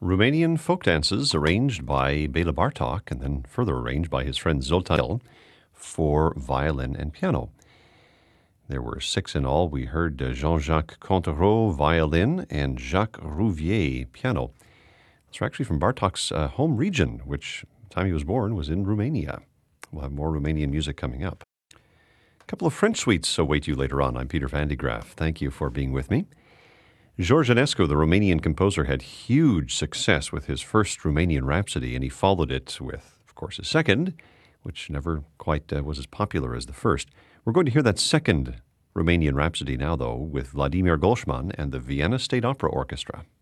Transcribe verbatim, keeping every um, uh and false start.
Romanian folk dances arranged by Bela Bartok and then further arranged by his friend Zoltan for violin and piano. There were six in all. We heard uh, Jean-Jacques Contereau, violin, and Jacques Rouvier, piano. Those are actually from Bartok's uh, home region, which, the time he was born, was in Romania. We'll have more Romanian music coming up. A couple of French suites await you later on. I'm Peter Van de Graaff. Thank you for being with me. George Enescu, the Romanian composer, had huge success with his first Romanian Rhapsody, and he followed it with, of course, a second, which never quite uh, was as popular as the first. We're going to hear that second Romanian Rhapsody now, though, with Vladimir Golshman and the Vienna State Opera Orchestra.